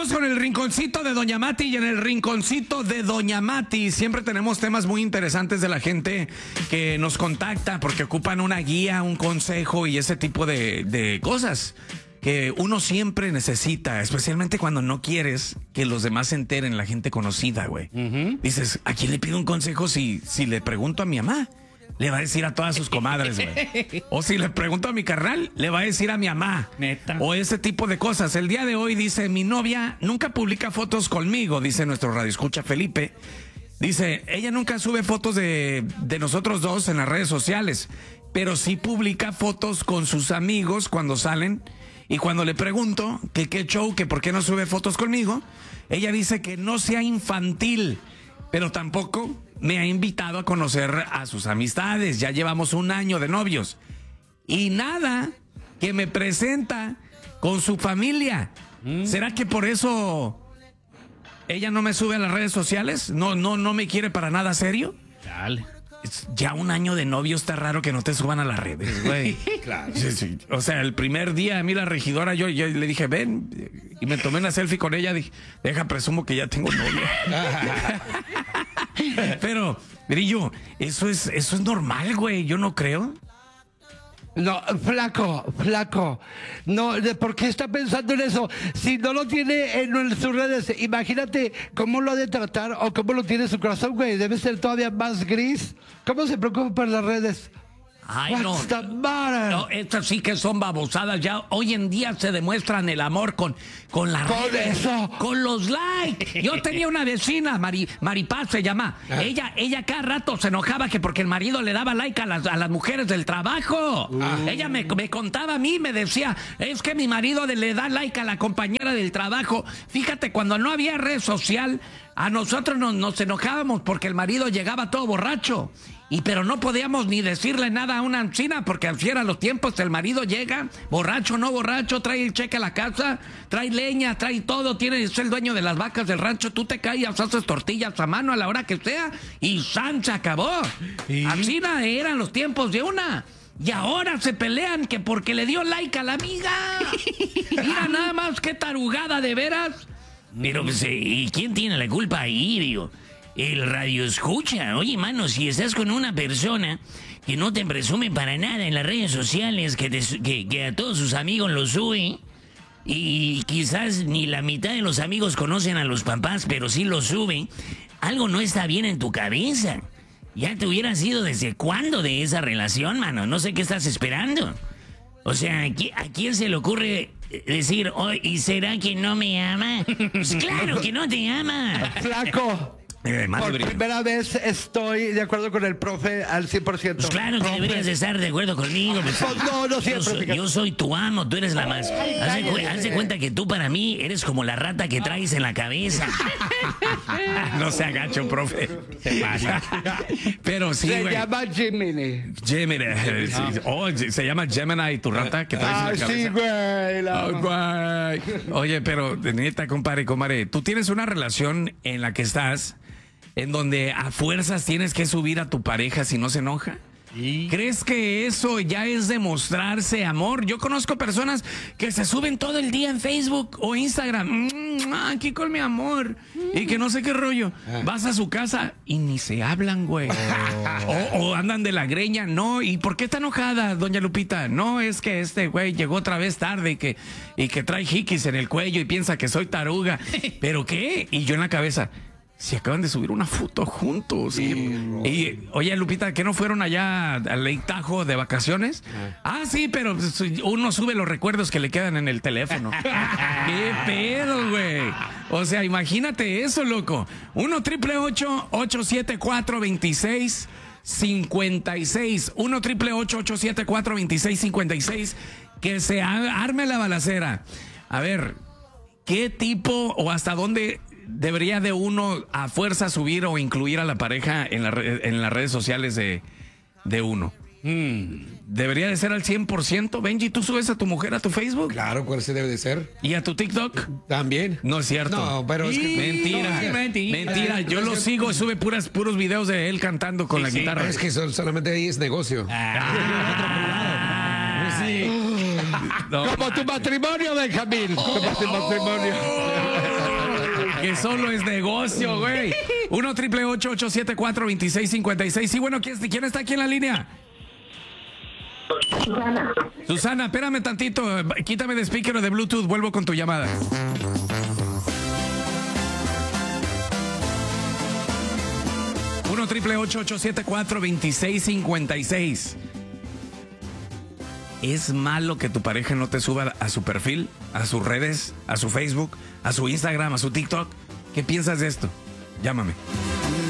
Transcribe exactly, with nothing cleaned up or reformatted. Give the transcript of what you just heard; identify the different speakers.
Speaker 1: Vamos con el rinconcito de Doña Mati, y en el rinconcito de Doña Mati siempre tenemos temas muy interesantes de la gente que nos contacta porque ocupan una guía, un consejo y ese tipo de, de cosas que uno siempre necesita, especialmente cuando no quieres que los demás se enteren, la gente conocida, güey. Uh-huh. Dices, ¿a quién le pido un consejo si, si le pregunto a mi mamá? Le va a decir a todas sus comadres, güey. O si le pregunto a mi carnal, le va a decir a mi mamá. Neta. O ese tipo de cosas. El día de hoy dice, mi novia nunca publica fotos conmigo, dice nuestro radioescucha Felipe. Dice, ella nunca sube fotos de, de nosotros dos en las redes sociales, pero sí publica fotos con sus amigos cuando salen. Y cuando le pregunto que qué show, que por qué no sube fotos conmigo, ella dice que no sea infantil, pero tampoco me ha invitado a conocer a sus amistades. Ya llevamos un año de novios. Y nada, que me presenta con su familia. ¿Mm? ¿Será que por eso ella no me sube a las redes sociales? ¿No, no, no me quiere para nada serio?
Speaker 2: Dale.
Speaker 1: Ya un año de novio está raro que no te suban a las redes, güey.
Speaker 2: Claro.
Speaker 1: Sí, sí. O sea, el primer día a mí la regidora, yo, yo le dije, ven, y me tomé una selfie con ella, dije, deja, presumo que ya tengo novia. Pero, Grillo, eso es, eso es normal, güey, yo no creo.
Speaker 3: No, flaco, flaco. No, ¿por qué está pensando en eso? Si no lo tiene en sus redes, imagínate cómo lo ha de tratar o cómo lo tiene en su corazón, güey. Debe ser todavía más gris. ¿Cómo se preocupa por las redes?
Speaker 2: Ay, no, no, estas sí que son babosadas. Ya hoy en día se demuestran el amor con, con las
Speaker 3: ¿Con
Speaker 2: redes,
Speaker 3: eso?
Speaker 2: con los likes. Yo tenía una vecina, Mari, Maripaz se llama. Ah. Ella, ella cada rato se enojaba que porque el marido le daba like a las, a las mujeres del trabajo. Ah. Ella me, me contaba a mí, me decía, es que mi marido le da like a la compañera del trabajo. Fíjate, cuando no había red social, a nosotros nos, nos enojábamos porque el marido llegaba todo borracho. Y pero no podíamos ni decirle nada a una ancina porque al fiera los tiempos el marido llega, borracho no borracho, trae el cheque a la casa, trae leña, trae todo, tiene es el dueño de las vacas del rancho, tú te callas, haces tortillas a mano a la hora que sea y ¡san! Se acabó. ¿Sí? Ancina eran los tiempos de una. Y ahora se pelean que porque le dio like a la amiga. Mira nada más qué tarugada de veras. Pero pues, ¿y quién tiene la culpa ahí, digo? El radio escucha. Oye, mano, si estás con una persona que no te presume para nada en las redes sociales, que, te, que, que a todos sus amigos lo sube, y quizás ni la mitad de los amigos conocen a los papás, pero sí lo sube, algo no está bien en tu cabeza. Ya te hubieras ido desde cuándo de esa relación, mano. No sé qué estás esperando. O sea, ¿a quién se le ocurre decir, oh, ¿y será que no me ama? Pues claro que no te ama.
Speaker 3: Flaco. Eh, Por brillo. primera vez estoy de acuerdo con el profe al cien por ciento.
Speaker 2: Pues claro que profe. Deberías de estar de acuerdo conmigo. Pues,
Speaker 3: no, no siempre.
Speaker 2: Yo soy, yo soy tu amo, tú eres la más. Haz de, haz de cuenta que tú para mí eres como la rata que traes en la cabeza.
Speaker 1: No se agacho, profe. Se pasa. Pero sí,
Speaker 3: Se
Speaker 1: güey.
Speaker 3: llama Gemini.
Speaker 1: Gemini. Sí. Oh, se llama Gemini, tu rata que traes
Speaker 3: ah,
Speaker 1: en la cabeza.
Speaker 3: Sí, güey. La...
Speaker 1: Oh, güey. Oye, pero neta, compadre, compadre, tú tienes una relación en la que estás en donde a fuerzas tienes que subir a tu pareja si no se enoja. ¿Y? ¿Crees que eso ya es demostrarse amor? Yo conozco personas que se suben todo el día en Facebook o Instagram. Mm, aquí con mi amor. Mm. Y que no sé qué rollo. Ah. Vas a su casa y ni se hablan, güey. Oh. O, o andan de la greña. No, ¿y por qué está enojada, doña Lupita? No, es que este güey llegó otra vez tarde y que, y que trae jiquis en el cuello y piensa que soy taruga. ¿Pero qué? Y yo en la cabeza... Si acaban de subir una foto juntos. Sí, y, y, oye, Lupita, ¿qué no fueron allá al Lake Tahoe de vacaciones? Ah, ah sí, pero uno sube los recuerdos que le quedan en el teléfono. ¿Qué pedo, güey? O sea, imagínate eso, loco. uno triple ocho, ocho siete cuatro, veintiséis cincuenta y seis. uno triple ocho, ocho siete cuatro, veintiséis cincuenta y seis. Que se arme la balacera. A ver, ¿qué tipo o hasta dónde debería de uno a fuerza subir o incluir a la pareja en, la, en las redes sociales de, de uno? Hmm. ¿Debería de ser al cien por ciento? Benji, ¿tú subes a tu mujer a tu Facebook?
Speaker 4: Claro, ¿cuál se debe de ser?
Speaker 1: ¿Y a tu TikTok?
Speaker 4: También.
Speaker 1: No es cierto.
Speaker 4: No, pero es que...
Speaker 1: Mentira,
Speaker 4: no, es que
Speaker 1: mentira. Mentira, yo lo sigo y sube puras, puros videos de él cantando con sí, la
Speaker 4: sí,
Speaker 1: guitarra.
Speaker 4: Es que son, solamente ahí es negocio.
Speaker 1: Ah, sí.
Speaker 3: No, como tu matrimonio, Benjamín. Oh, como tu matrimonio.
Speaker 1: Que solo es negocio, güey. uno triple ocho ocho siete cuatro dos seis cinco seis. Sí, bueno, ¿quién, ¿quién está aquí en la línea?
Speaker 5: Susana.
Speaker 1: Susana, espérame tantito. Quítame de speaker o de Bluetooth. Vuelvo con tu llamada. uno triple ocho ocho siete cuatro dos seis cinco seis. ¿Es malo que tu pareja no te suba a su perfil, a sus redes, a su Facebook, a su Instagram, a su TikTok? ¿Qué piensas de esto? Llámame.